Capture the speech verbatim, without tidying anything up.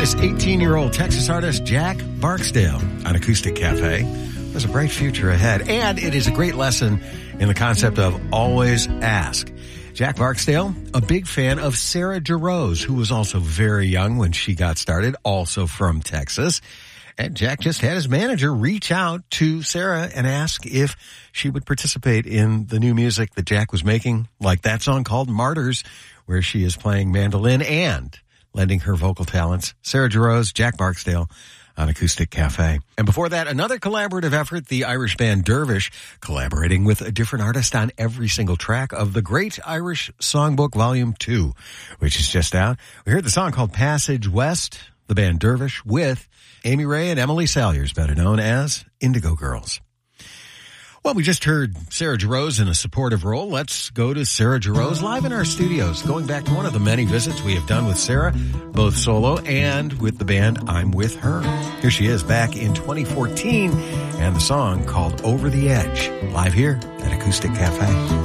This eighteen-year-old Texas artist, Jack Barksdale, on Acoustic Cafe. There's a bright future ahead, and it is a great lesson in the concept of always ask. Jack Barksdale, a big fan of Sarah Jarosz, who was also very young when she got started, also from Texas. And Jack just had his manager reach out to Sarah and ask if she would participate in the new music that Jack was making, like that song called Martyrs, where she is playing mandolin and lending her vocal talents. Sarah Jarosz, Jack Barksdale on Acoustic Cafe. And before that, another collaborative effort, the Irish band Dervish, collaborating with a different artist on every single track of the Great Irish Songbook Volume two, which is just out. We heard the song called Passage West, the band Dervish, with Amy Ray and Emily Salyers, better known as Indigo Girls. Well, we just heard Sarah Jarosz in a supportive role. Let's go to Sarah Jarosz live in our studios, going back to one of the many visits we have done with Sarah, both solo and with the band I'm With Her. Here she is back in twenty fourteen, and the song called Over the Edge, live here at Acoustic Cafe.